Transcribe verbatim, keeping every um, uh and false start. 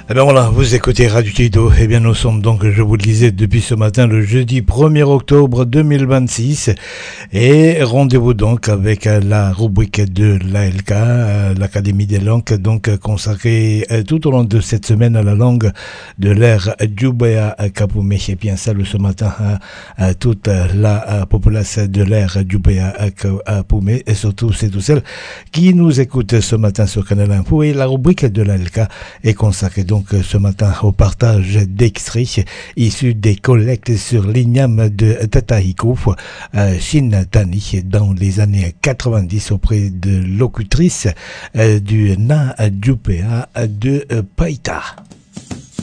Eh bien voilà, vous écoutez Radio Kido. Eh bien nous sommes donc, je vous le disais, depuis ce matin, le jeudi premier octobre deux mille vingt-six. Et rendez-vous donc avec la rubrique de l'A L K, l'Académie des langues, donc consacrée tout au long de cette semaine à la langue de l'ère Djoubéa Kapoumé. Et bien salut ce matin à, à toute la population de l'ère Djoubéa Kapoumé et surtout c'est tout celles qui nous écoutent ce matin sur Canal Info. Et la rubrique de l'A L K est consacrée donc ce matin au partage d'extraits issus des collectes sur l'igname de Tatahiko, euh, Shinatani, dans les années quatre-vingt-dix auprès de locutrice euh, du Na Djoubéa de Païta.